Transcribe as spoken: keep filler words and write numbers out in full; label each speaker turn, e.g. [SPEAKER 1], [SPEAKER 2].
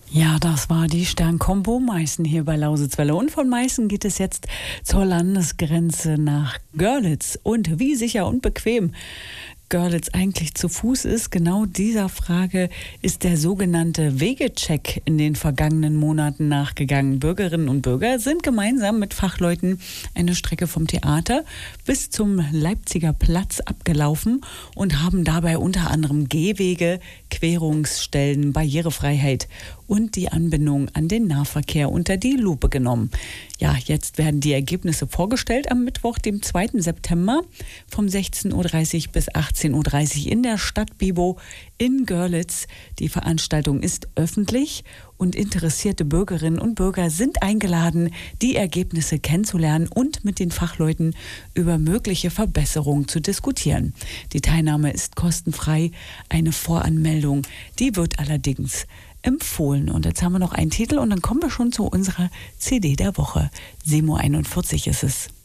[SPEAKER 1] Ja, das war die Sternkombo Meißen hier bei Lausitzwelle. Und von Meißen geht es jetzt zur Landesgrenze nach Görlitz. Und wie sicher und bequem Görlitz eigentlich zu Fuß ist, genau dieser Frage ist der sogenannte Wegecheck in den vergangenen Monaten nachgegangen. Bürgerinnen und Bürger sind gemeinsam mit Fachleuten eine Strecke vom Theater bis zum Leipziger Platz abgelaufen und haben dabei unter anderem Gehwege, Querungsstellen, Barrierefreiheit und die Anbindung an den Nahverkehr unter die Lupe genommen. Ja, jetzt werden die Ergebnisse vorgestellt am Mittwoch, dem zweiten September vom sechzehn Uhr dreißig bis achtzehn Uhr dreißig in der Stadt Bibo in Görlitz. Die Veranstaltung ist öffentlich und interessierte Bürgerinnen und Bürger sind eingeladen, die Ergebnisse kennenzulernen und mit den Fachleuten über mögliche Verbesserungen zu diskutieren. Die Teilnahme ist kostenfrei. Eine Voranmeldung, die wird allerdings empfohlen. Und jetzt haben wir noch einen Titel und dann kommen wir schon zu unserer C D der Woche. sieben Uhr einundvierzig ist es.